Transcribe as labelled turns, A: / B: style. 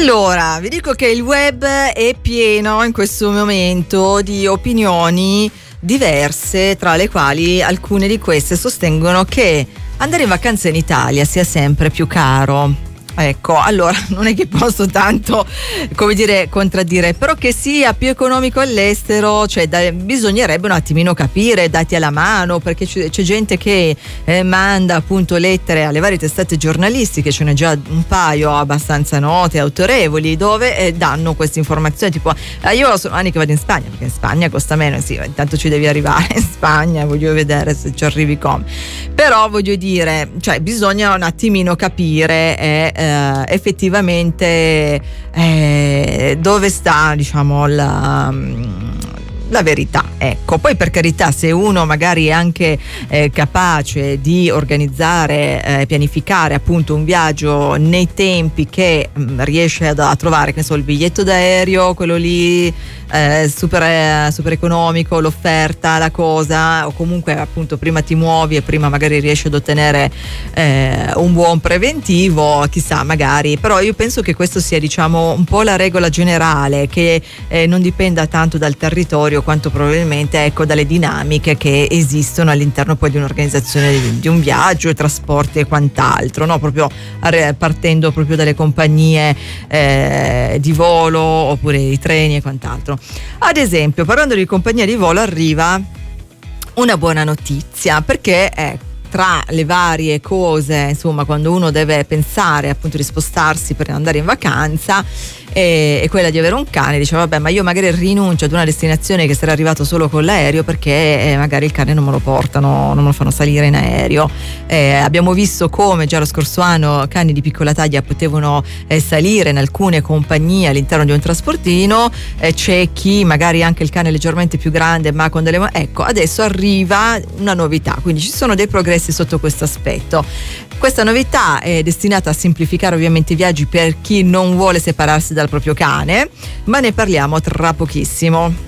A: Allora, vi dico che il web è pieno in questo momento di opinioni diverse, tra le quali alcune di queste sostengono che andare in vacanza in Italia sia sempre più caro. Ecco, allora non è che posso tanto, come dire, contraddire, però che sia più economico all'estero, cioè bisognerebbe un attimino capire, dati alla mano, perché c'è gente che manda appunto lettere alle varie testate giornalistiche, ce n'è già un paio abbastanza note, autorevoli, dove danno queste informazioni, tipo io sono anni che vado in Spagna, perché in Spagna costa meno, sì, intanto ci devi arrivare in Spagna, voglio vedere se ci arrivi come, però voglio dire, cioè bisogna un attimino capire effettivamente dove sta, diciamo, la verità, ecco. Poi per carità, se uno magari è anche capace di organizzare, pianificare appunto un viaggio nei tempi che riesce a trovare, che ne so, il biglietto d'aereo, quello lì super economico, l'offerta, la cosa, o comunque appunto prima ti muovi e prima magari riesci ad ottenere un buon preventivo, chissà, magari. Però io penso che questo sia, diciamo, un po' la regola generale, che non dipenda tanto dal territorio quanto probabilmente, ecco, dalle dinamiche che esistono all'interno poi di un'organizzazione di un viaggio, trasporti e quant'altro, no? Proprio partendo proprio dalle compagnie di volo oppure i treni e quant'altro. Ad esempio, parlando di compagnia di volo, arriva una buona notizia, perché tra le varie cose, insomma, quando uno deve pensare appunto di spostarsi per andare in vacanza, e quella di avere un cane, dice vabbè, ma io magari rinuncio ad una destinazione che sarà arrivato solo con l'aereo, perché magari il cane non me lo portano, non me lo fanno salire in aereo. Abbiamo visto come già lo scorso anno cani di piccola taglia potevano salire in alcune compagnie all'interno di un trasportino, c'è chi magari anche il cane leggermente più grande ma con delle ecco, adesso arriva una novità, quindi ci sono dei progressi sotto questo aspetto. Questa novità è destinata a semplificare ovviamente i viaggi per chi non vuole separarsi dal proprio cane, ma ne parliamo tra pochissimo.